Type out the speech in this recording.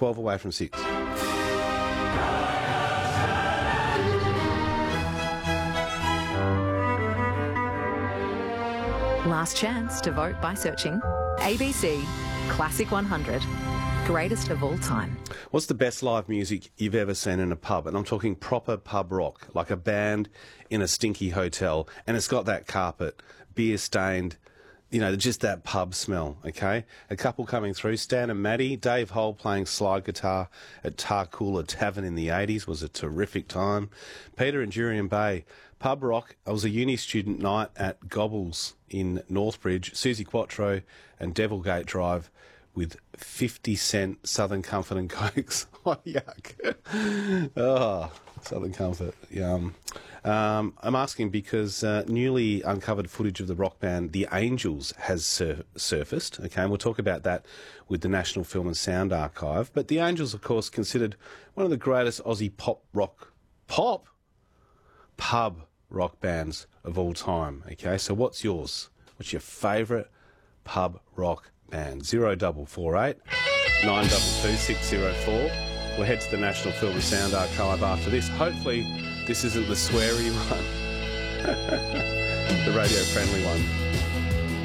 12 away from 6. Last chance to vote by searching ABC Classic 100, greatest of all time. What's the best live music you've ever seen in a pub? And I'm talking proper pub rock, like a band in a stinky hotel, and it's got that carpet, beer stained, you know, just that pub smell, okay? A couple coming through, Stan and Maddie. Dave Hull playing slide guitar at Tarcoola Tavern in the 80s was a terrific time. Peter and Jurien Bay, pub rock. I was a uni student night at Gobbles in Northbridge, Susie Quattro and Devilgate Drive with 50-cent Southern Comfort and Cokes. Oh, yuck. Oh, Southern Comfort, yum. I'm asking because newly uncovered footage of the rock band The Angels has surfaced, okay, and we'll talk about that with the National Film and Sound Archive. But The Angels, of course, considered one of the greatest Aussie pub rock bands of all time, okay? So what's yours? What's your favourite pub rock band? 0448 922 604. We'll head to the National Film and Sound Archive after this. Hopefully this isn't the sweary one, the radio-friendly one.